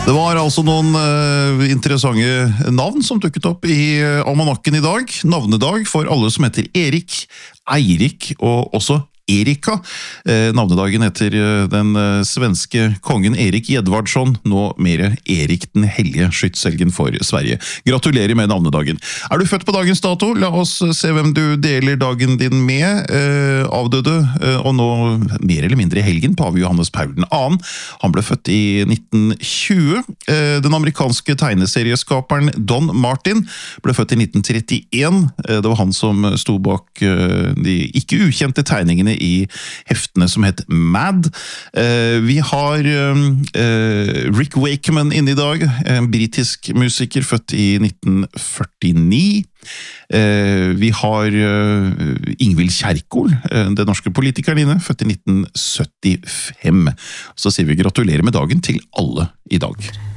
Det var altså noen interessante navn som dukket opp i almanakken i dag. Navnedag for alle som heter Erik, Eirik og også Erika. Navnedagen etter den svenske kongen Erik Edvardsson, nå mer Erik den Hellige, skytshelgen for Sverige. Gratulerer med navnedagen. Er du født på dagens dato? La oss se hvem du deler dagen din med. Avdøde, og nå mer eller mindre i helgen, pave Johannes Paul II. Han ble født i 1920. Den amerikanske tegneserieskaperen Don Martin ble født i 1931. Det var han som sto bak de ikke ukjente tegningene i heftene som het Mad. Vi har Rick Wakeman inne i dag, en britisk musiker født i 1949. Vi har Ingvild Kjerkol, den norske politikeren inne, født i 1975. Så sier vi gratulerer med dagen til alle i dag.